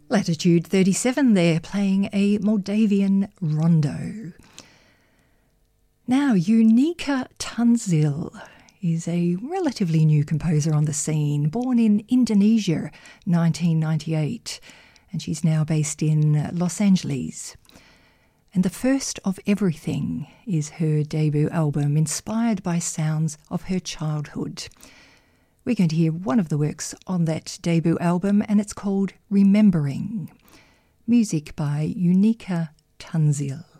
Latitude 37 there, playing a Moldavian rondo. Now, Unica Tanzil is a relatively new composer on the scene, born in Indonesia, 1998, and she's now based in Los Angeles. And The First of Everything is her debut album, inspired by sounds of her childhood. We're going to hear one of the works on that debut album, and it's called Remembering. Music by Unica Tanzil.